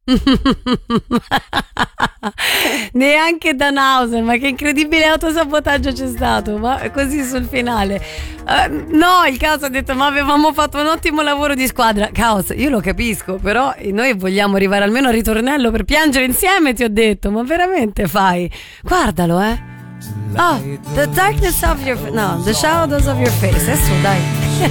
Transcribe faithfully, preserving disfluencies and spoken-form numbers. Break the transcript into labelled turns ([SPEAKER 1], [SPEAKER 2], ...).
[SPEAKER 1] Neanche Danhausen, ma che incredibile autosabotaggio c'è stato, ma così sul finale. Uh, no, il Caos ha detto ma avevamo fatto un ottimo lavoro di squadra. Caos, io lo capisco, però noi vogliamo arrivare almeno al ritornello per piangere insieme, ti ho detto, ma veramente fai? Guardalo, eh. Oh, the darkness of your... no, the shadows of your face, adesso dai.